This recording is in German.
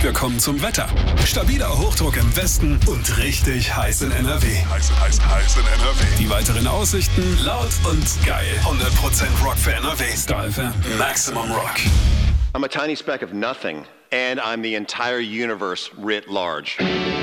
Wir kommen zum Wetter. Stabiler Hochdruck im Westen und richtig heiß in NRW. Heiß in NRW. Die weiteren Aussichten laut und geil. 100% Rock für NRW. Star FM. Maximum Rock. I'm a tiny speck of nothing, and I'm the entire universe writ large.